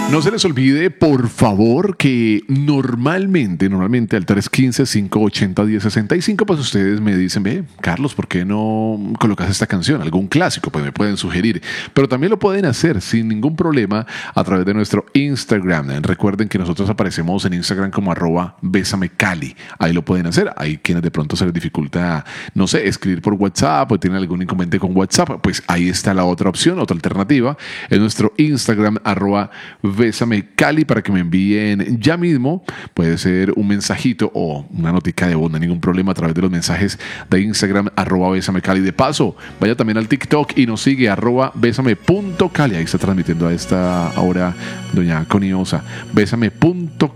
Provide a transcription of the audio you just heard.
No se les olvide, por favor, que normalmente al 315-580-1065, pues ustedes me dicen, ve, Carlos, ¿por qué no colocas esta canción? Algún clásico, pues me pueden sugerir. Pero también lo pueden hacer sin ningún problema a través de nuestro Instagram. Recuerden que nosotros aparecemos en Instagram como @bésamecali. Ahí lo pueden hacer. Hay quienes de pronto se les dificulta, no sé, escribir por WhatsApp o tienen algún inconveniente con WhatsApp. Pues ahí está la otra opción, otra alternativa. En nuestro Instagram, Bésame Cali, para que me envíen ya mismo. Puede ser un mensajito o una notica de voz, no hay ningún problema, a través de los mensajes de Instagram, @Bésame Cali. De paso, vaya también al TikTok y nos sigue, @bésame.cali. Ahí está transmitiendo a esta hora doña Coniosa. Bésame.cali.